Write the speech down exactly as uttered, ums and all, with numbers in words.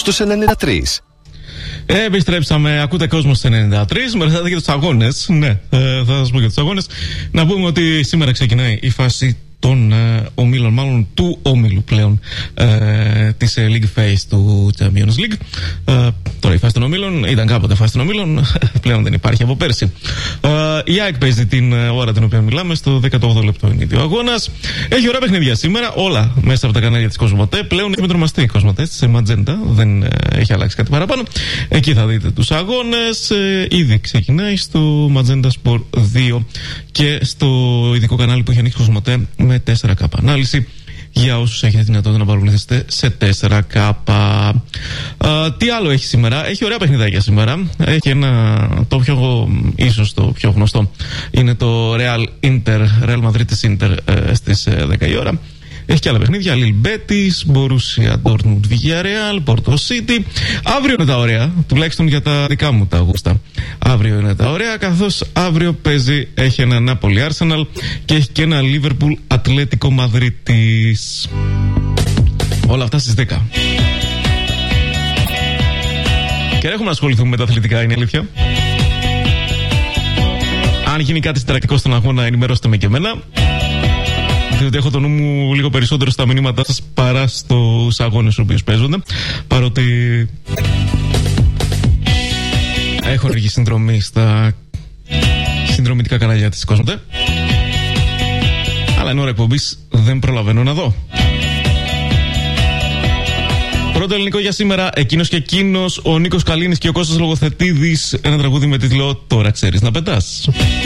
στους ενενήντα τρία. Ε, επιστρέψαμε, ακούτε κόσμο στο ενενήντα τρία. Με ρωτάτε για τους αγώνες. Ναι, ε, θα σας πω για τους αγώνες. Να πούμε ότι σήμερα ξεκινάει η φάση των ε, ομίλων, μάλλον του ομίλου πλέον ε, της ε, League Phase του Champions League. Ε, τώρα η φάση των ομίλων ήταν κάποτε φάση των ομίλων, πλέον δεν υπάρχει από πέρσι. Ε, η ΑΕΚ παίζει την ώρα την οποία μιλάμε, στο δέκατο όγδοο λεπτό είναι ο αγώνας. Έχει ωραία παιχνίδια σήμερα, όλα μέσα από τα κανάλια της Κοσμοτέ. Πλέον έχει μετρομαστεί η Κοσμοτέ σε Ματζέντα, δεν ε, έχει αλλάξει κάτι παραπάνω. Εκεί θα δείτε τους αγώνες. Ε, ήδη ξεκινάει στο Magenta Sport δύο και στο ειδικό κανάλι που έχει ανοίξει Κοσμοτέ με τέσσερα κέι ανάλυση για όσους έχετε δυνατότητα να παρακολουθήσετε σε τέσσερα κέι. Α, τι άλλο έχει σήμερα? Έχει ωραία παιχνιδάκια σήμερα. Έχει ένα, το πιο, ίσως το πιο γνωστό είναι το Real Inter, Real Madrid της Inter ε, στις ε, δέκα η ώρα. Έχει και άλλα παιχνίδια. Lille Betis, Borussia Dortmund, Villarreal, Porto City. Αύριο είναι τα ωραία, τουλάχιστον για τα δικά μου τα γούστα. Αύριο είναι τα ωραία, καθώς αύριο παίζει, έχει ένα Napoli Arsenal και έχει και ένα Liverpool Atlético Madrid. Όλα αυτά στις δέκα. Και έχουμε να ασχοληθούμε με τα αθλητικά, είναι αλήθεια. Αν γίνει κάτι συνταρακτικό στον αγώνα, ενημερώστε με και εμένα. Διότι έχω το νου μου λίγο περισσότερο στα μηνύματά σας παρά στους αγώνες οι οποίους παίζονται. Παρότι έχω ενεργή συνδρομή στα συνδρομητικά κανάλια της Κοσμοτέ. Αλλά εν ώρα εκπομπής δεν προλαβαίνω να δω. Πρώτο ελληνικό για σήμερα, εκείνος και εκείνος, ο Νίκος Καλίνης και ο Κώστας Λογοθετίδης. Ένα τραγούδι με τίτλο «Τώρα ξέρεις να πετάς».